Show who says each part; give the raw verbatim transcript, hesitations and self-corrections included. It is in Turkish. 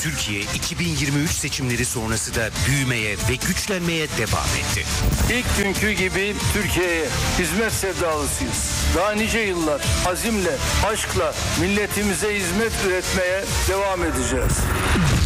Speaker 1: Türkiye iki bin yirmi üç seçimleri sonrası da büyümeye ve güçlenmeye devam etti.
Speaker 2: İlk günkü gibi Türkiye'ye hizmet sevdalısıyız. Daha nice yıllar azimle, aşkla milletimize hizmet üretmeye devam edeceğiz.